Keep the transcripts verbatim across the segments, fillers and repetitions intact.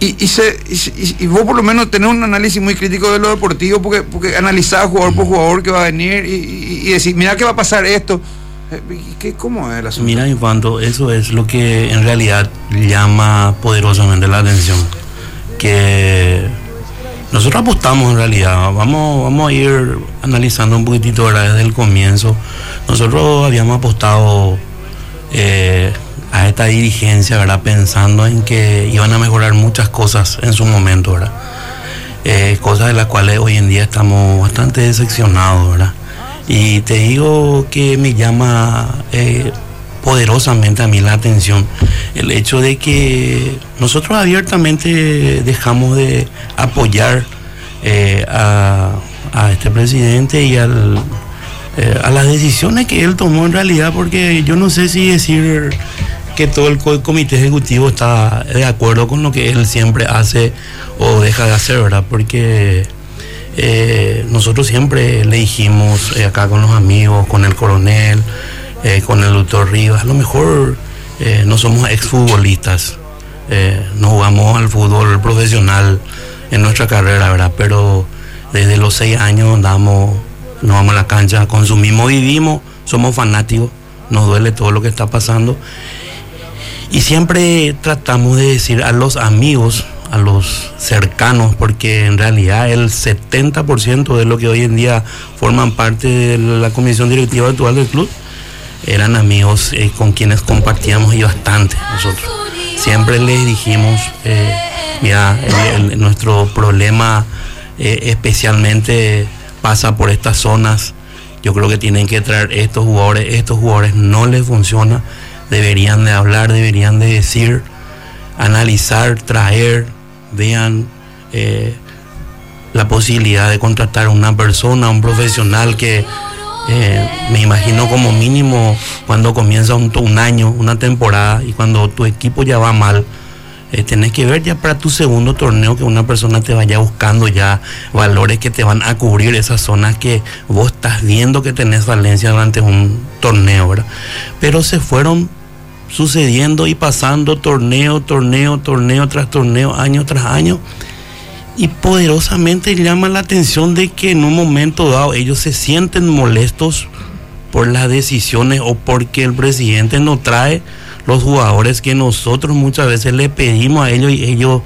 Y, y, se, y, y vos por lo menos tenés un análisis muy crítico de lo deportivo, porque, porque analizás jugador por jugador que va a venir y, y, y decir, mira que va a pasar esto. ¿Qué, ¿Cómo es el asunto? Mira, Infanto, eso es lo que en realidad llama poderosamente la atención. Que nosotros apostamos en realidad, vamos, vamos a ir analizando un poquitito ahora desde el comienzo. Nosotros habíamos apostado eh, a esta dirigencia, ¿verdad? Pensando en que iban a mejorar muchas cosas en su momento, ¿verdad? Eh, cosas de las cuales hoy en día estamos bastante decepcionados, ¿verdad? Y te digo que me llama eh, poderosamente a mí la atención el hecho de que nosotros abiertamente dejamos de apoyar eh, a, a este presidente y al, eh, a las decisiones que él tomó en realidad, porque yo no sé si decir que todo el comité ejecutivo está de acuerdo con lo que él siempre hace o deja de hacer, ¿verdad? Porque eh, nosotros siempre le dijimos eh, acá con los amigos, con el coronel, eh, con el doctor Rivas, a lo mejor eh, no somos exfutbolistas, eh, no jugamos al fútbol profesional en nuestra carrera, ¿verdad? Pero desde los seis años andamos, nos vamos a la cancha, consumimos, vivimos, somos fanáticos, nos duele todo lo que está pasando. Y siempre tratamos de decir a los amigos, a los cercanos, porque en realidad el setenta por ciento de lo que hoy en día forman parte de la comisión directiva actual del club eran amigos eh, con quienes compartíamos y bastante nosotros. Siempre les dijimos, eh, mira, el, el, nuestro problema eh, especialmente pasa por estas zonas, yo creo que tienen que traer estos jugadores, estos jugadores no les funciona. Deberían de hablar, deberían de decir, analizar, traer, vean eh, la posibilidad de contratar a una persona, un profesional que eh, me imagino como mínimo cuando comienza un, un año, una temporada y cuando tu equipo ya va mal, eh, tenés que ver ya para tu segundo torneo que una persona te vaya buscando ya valores que te van a cubrir esas zonas que vos estás viendo que tenés falencia durante un torneo, ¿verdad? Pero se fueron sucediendo y pasando torneo, torneo, torneo tras torneo, año tras año, y poderosamente llama la atención de que en un momento dado ellos se sienten molestos por las decisiones o porque el presidente no trae los jugadores que nosotros muchas veces le pedimos a ellos y ellos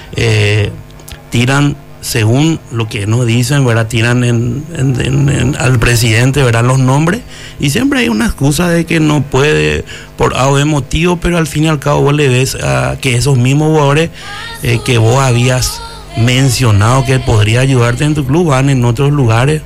eh, tiran según lo que nos dicen, ¿verdad? Tiran en, en, en, en, al presidente, ¿verdad? Los nombres, y siempre hay una excusa de que no puede por A o B motivo, pero al fin y al cabo vos le ves a que esos mismos jugadores eh, que vos habías mencionado que podría ayudarte en tu club van en otros lugares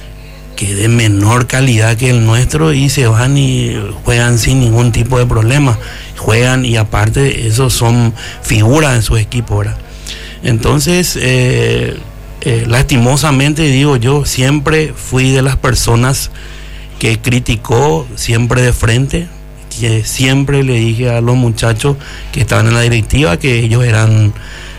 que de menor calidad que el nuestro y se van y juegan sin ningún tipo de problema, juegan y aparte esos son figuras en sus equipos, ¿verdad? Entonces, eh, eh, lastimosamente digo yo, siempre fui de las personas que criticó siempre de frente, que siempre le dije a los muchachos que estaban en la directiva que ellos eran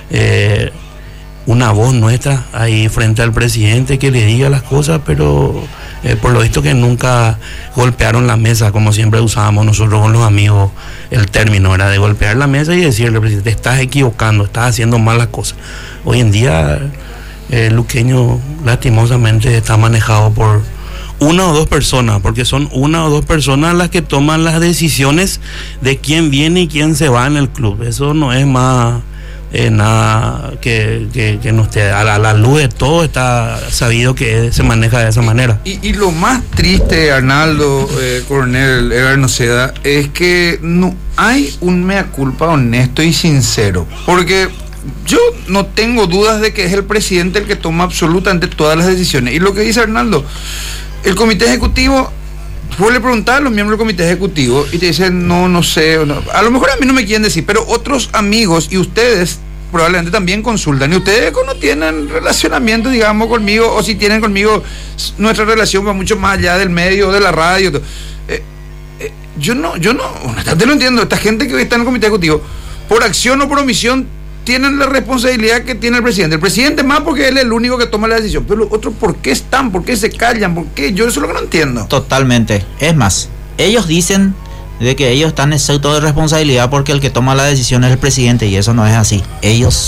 eh, una voz nuestra ahí frente al presidente que le diga las cosas, pero eh, por lo visto que nunca golpearon la mesa, como siempre usábamos nosotros con los amigos el término, era de golpear la mesa y decirle al presidente, estás equivocando, estás haciendo mal las cosas. Hoy en día el luqueño lastimosamente está manejado por una o dos personas, porque son una o dos personas las que toman las decisiones de quién viene y quién se va en el club. Eso no es más eh, nada que, que, que no esté a la, a la luz de todo, está sabido que se maneja de esa manera. Y, y lo más triste, Arnaldo, eh, coronel Edgar Noceda, es que no hay un mea culpa honesto y sincero, porque yo no tengo dudas de que es el presidente el que toma absolutamente todas las decisiones. Y lo que dice Arnaldo, el comité ejecutivo, vos le preguntás a los miembros del comité ejecutivo y te dicen, no, no sé, no. A lo mejor a mí no me quieren decir, pero otros amigos y ustedes probablemente también consultan, y ustedes no tienen relacionamiento, digamos, conmigo, o si tienen conmigo, nuestra relación va mucho más allá del medio, de la radio. Eh, eh, yo no, yo no, honestamente no entiendo, esta gente que está en el comité ejecutivo, por acción o por omisión, tienen la responsabilidad que tiene el presidente. El presidente más porque él es el único que toma la decisión. Pero los otros, ¿por qué están? ¿Por qué se callan? ¿Por qué? Yo eso es lo que no entiendo. Totalmente. Es más, ellos dicen de que ellos están exentos de responsabilidad porque el que toma la decisión es el presidente, y eso no es así. Ellos